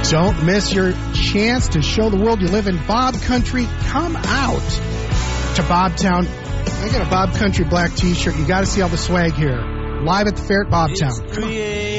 Don't miss your chance to show the world you live in Bob Country. Come out to Bobtown. I got a Bob Country black t-shirt. You got to see all the swag here. Live at the fair at Bobtown. Come on.